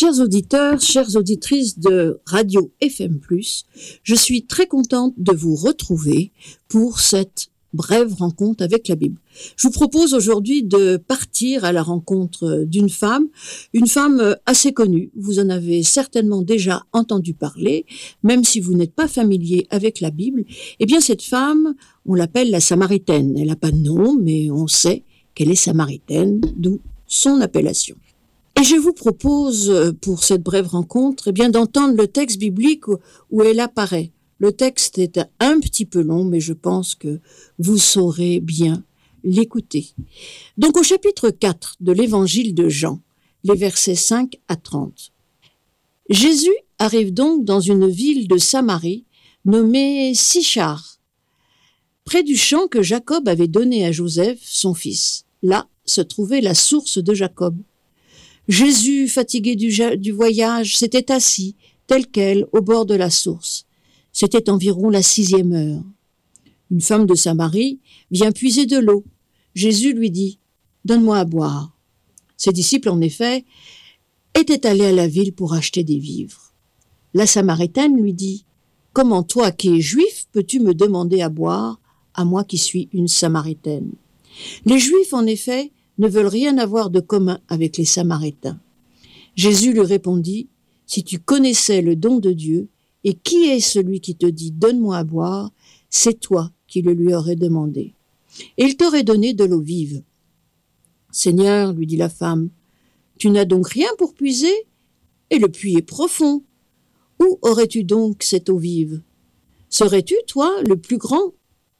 Chers auditeurs, chères auditrices de Radio FM+, je suis très contente de vous retrouver pour cette brève rencontre avec la Bible. Je vous propose aujourd'hui de partir à la rencontre d'une femme, une femme assez connue. Vous en avez certainement déjà entendu parler, même si vous n'êtes pas familier avec la Bible. Eh bien, cette femme, on l'appelle la Samaritaine. Elle n'a pas de nom, mais on sait qu'elle est Samaritaine, d'où son appellation. Et je vous propose, pour cette brève rencontre, eh bien, d'entendre le texte biblique où elle apparaît. Le texte est un petit peu long, mais je pense que vous saurez bien l'écouter. Donc, au chapitre 4 de l'évangile de Jean, les versets 5 à 30. Jésus arrive donc dans une ville de Samarie, nommée Sichar, près du champ que Jacob avait donné à Joseph, son fils. Là se trouvait la source de Jacob. Jésus, fatigué du voyage, s'était assis, tel quel, au bord de la source. C'était environ la 6e heure. Une femme de Samarie vient puiser de l'eau. Jésus lui dit « Donne-moi à boire ». Ses disciples, en effet, étaient allés à la ville pour acheter des vivres. La Samaritaine lui dit « Comment toi, qui es juif, peux-tu me demander à boire, à moi qui suis une Samaritaine ?» Les Juifs, en effet, ne veulent rien avoir de commun avec les Samaritains. Jésus lui répondit « Si tu connaissais le don de Dieu, et qui est celui qui te dit « Donne-moi à boire », c'est toi qui le lui aurais demandé. Et il t'aurait donné de l'eau vive. « Seigneur, lui dit la femme, tu n'as donc rien pour puiser, et le puits est profond. Où aurais-tu donc cette eau vive? Serais-tu, toi, plus grand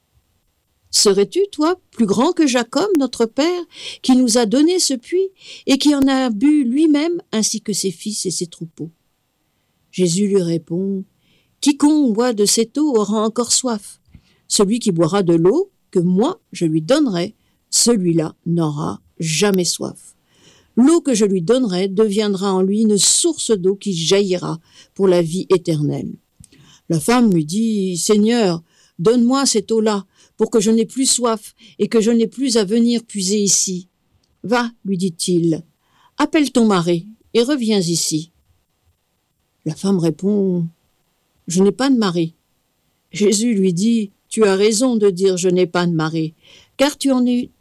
que Jacob, notre père, qui nous a donné ce puits et qui en a bu lui-même, ainsi que ses fils et ses troupeaux? » Jésus lui répond « Quiconque boit de cette eau aura encore soif. Celui qui boira de l'eau que moi je lui donnerai, celui-là n'aura jamais soif. L'eau que je lui donnerai deviendra en lui une source d'eau qui jaillira pour la vie éternelle. » La femme lui dit « Seigneur, donne-moi cette eau-là, pour que je n'ai plus soif et que je n'ai plus à venir puiser ici. »« Va, lui dit-il, appelle ton mari et reviens ici. » La femme répond « Je n'ai pas de mari. » Jésus lui dit « Tu as raison de dire « Je n'ai pas de mari », car tu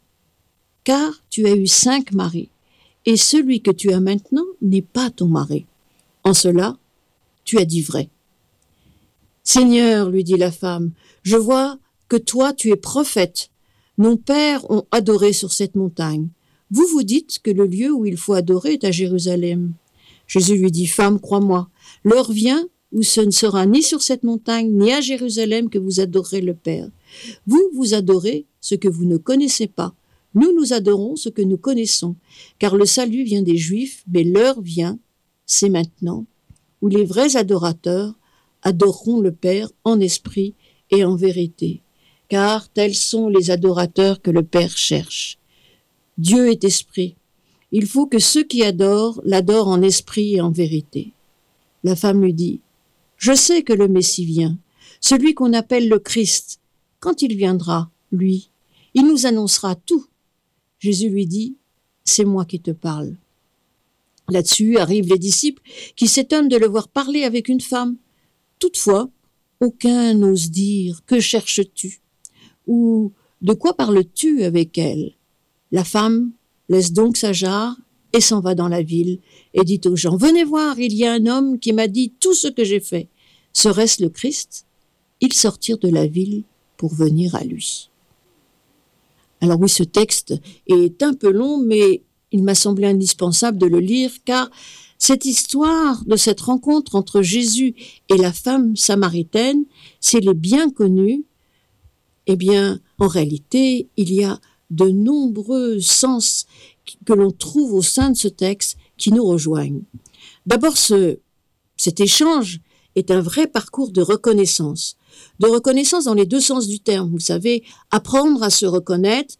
as eu 5 maris, et celui que tu as maintenant n'est pas ton mari. En cela, tu as dit vrai. »« Seigneur, lui dit la femme, je vois que toi tu es prophète. Nos pères ont adoré sur cette montagne. Vous vous dites que le lieu où il faut adorer est à Jérusalem. » Jésus lui dit « Femme, crois-moi, l'heure vient où ce ne sera ni sur cette montagne ni à Jérusalem que vous adorerez le Père. Vous adorez ce que vous ne connaissez pas. Nous adorons ce que nous connaissons, car le salut vient des Juifs, mais l'heure vient, c'est maintenant, où les vrais adorateurs adoreront le Père en esprit et en vérité. Car tels sont les adorateurs que le Père cherche. Dieu est esprit. Il faut que ceux qui adorent l'adorent en esprit et en vérité. » La femme lui dit « Je sais que le Messie vient, celui qu'on appelle le Christ. Quand il viendra, lui, il nous annoncera tout. » Jésus lui dit « C'est moi qui te parle. » Là-dessus arrivent les disciples qui s'étonnent de le voir parler avec une femme. Toutefois, aucun n'ose dire « Que cherches-tu » ou « De quoi parles-tu avec elle ?» La femme laisse donc sa jarre et s'en va dans la ville et dit aux gens « Venez voir, il y a un homme qui m'a dit tout ce que j'ai fait. Serait-ce le Christ ?» Ils sortirent de la ville pour venir à lui. Alors oui, ce texte est un peu long, mais il m'a semblé indispensable de le lire car cette histoire de cette rencontre entre Jésus et la femme samaritaine, si elle est bien connue, eh bien, en réalité, il y a de nombreux sens que l'on trouve au sein de ce texte qui nous rejoignent. D'abord, cet échange est un vrai parcours de reconnaissance dans les deux sens du terme. Vous savez, apprendre à se reconnaître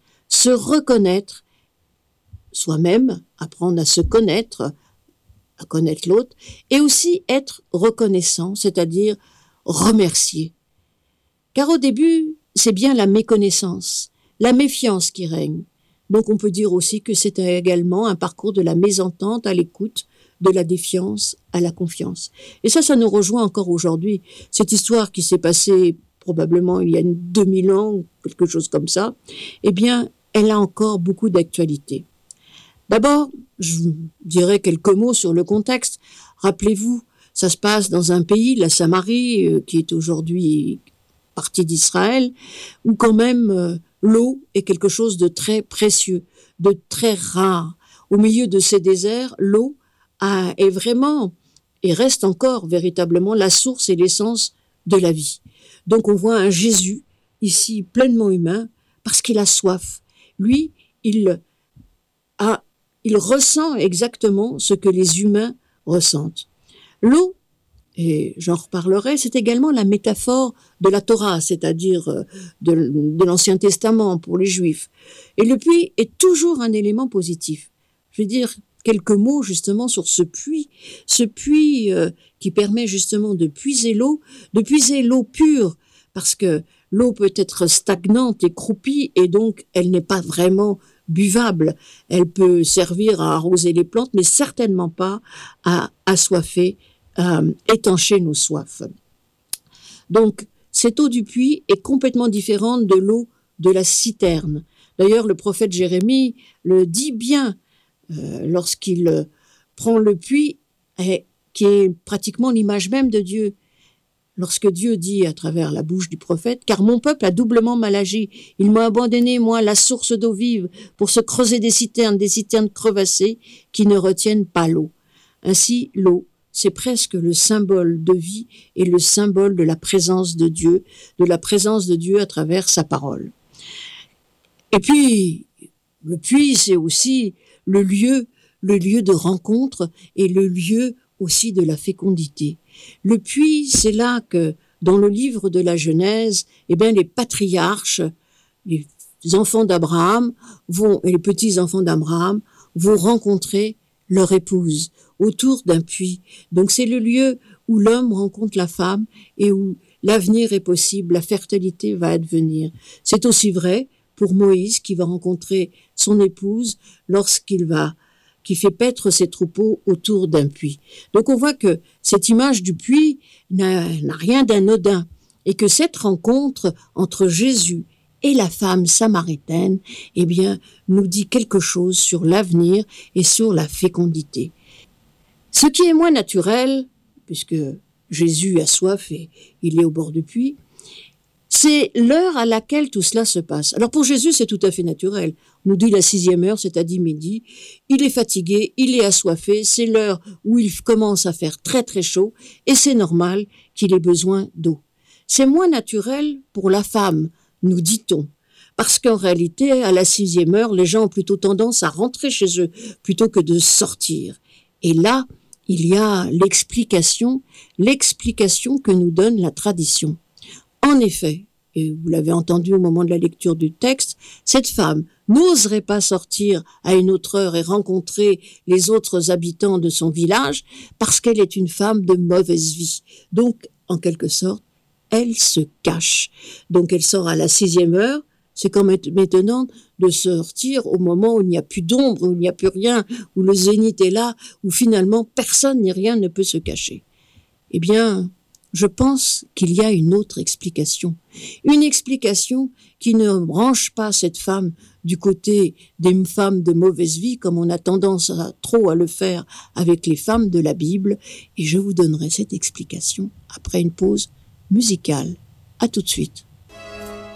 soi-même, apprendre à se connaître, à connaître l'autre, et aussi être reconnaissant, c'est-à-dire remercier. Car au début, c'est bien la méconnaissance, la méfiance qui règne. Donc on peut dire aussi que c'est également un parcours de la mésentente à l'écoute, de la défiance à la confiance. Et ça nous rejoint encore aujourd'hui. Cette histoire qui s'est passée probablement il y a 2000 ans, quelque chose comme ça, eh bien, elle a encore beaucoup d'actualité. D'abord, je dirais quelques mots sur le contexte. Rappelez-vous, ça se passe dans un pays, la Samarie, qui est aujourd'hui partie d'Israël, où quand même l'eau est quelque chose de très précieux, de très rare. Au milieu de ces déserts, l'eau est vraiment et reste encore véritablement la source et l'essence de la vie. Donc on voit un Jésus ici pleinement humain parce qu'il a soif. Lui, il ressent exactement ce que les humains ressentent. L'eau, et j'en reparlerai, c'est également la métaphore de la Torah, c'est-à-dire de l'Ancien Testament pour les Juifs. Et le puits est toujours un élément positif. Je vais dire quelques mots justement sur ce puits qui permet justement de puiser l'eau pure, parce que l'eau peut être stagnante et croupie et donc elle n'est pas vraiment buvable. Elle peut servir à arroser les plantes, mais certainement pas à assoiffer, étancher nos soifs. Donc, cette eau du puits est complètement différente de l'eau de la citerne. D'ailleurs, le prophète Jérémie le dit bien lorsqu'il prend le puits, qui est pratiquement l'image même de Dieu. Lorsque Dieu dit à travers la bouche du prophète, « Car mon peuple a doublement mal agi. Il m'a abandonné, moi, la source d'eau vive, pour se creuser des citernes crevassées qui ne retiennent pas l'eau. » Ainsi, l'eau, c'est presque le symbole de vie et le symbole de la présence de Dieu à travers sa parole. Et puis, le puits, c'est aussi le lieu de rencontre et le lieu aussi de la fécondité. Le puits, c'est là que, dans le livre de la Genèse, les patriarches, les enfants d'Abraham et les petits-enfants d'Abraham vont rencontrer leur épouse autour d'un puits. Donc c'est le lieu où l'homme rencontre la femme et où l'avenir est possible, la fertilité va advenir. C'est aussi vrai pour Moïse qui va rencontrer son épouse qui fait paître ses troupeaux autour d'un puits. Donc on voit que cette image du puits n'a rien d'anodin et que cette rencontre entre Jésus et la femme samaritaine, nous dit quelque chose sur l'avenir et sur la fécondité. Ce qui est moins naturel, puisque Jésus a soif et il est au bord du puits, c'est l'heure à laquelle tout cela se passe. Alors pour Jésus, c'est tout à fait naturel. On nous dit la 6e heure, c'est-à-dire midi. Il est fatigué, il est assoiffé, c'est l'heure où il commence à faire très très chaud et c'est normal qu'il ait besoin d'eau. C'est moins naturel pour la femme, nous dit-on, parce qu'en réalité, à la 6e heure, les gens ont plutôt tendance à rentrer chez eux plutôt que de sortir. Et là, il y a l'explication que nous donne la tradition. En effet, et vous l'avez entendu au moment de la lecture du texte, cette femme n'oserait pas sortir à une autre heure et rencontrer les autres habitants de son village parce qu'elle est une femme de mauvaise vie. Donc, en quelque sorte, elle se cache. Donc, elle sort à la 6e heure. C'est quand même étonnant de sortir au moment où il n'y a plus d'ombre, où il n'y a plus rien, où le zénith est là, où finalement personne ni rien ne peut se cacher. Je pense qu'il y a une autre explication. Une explication qui ne branche pas cette femme du côté des femmes de mauvaise vie, comme on a tendance trop à le faire avec les femmes de la Bible. Et je vous donnerai cette explication après une pause musicale. À tout de suite.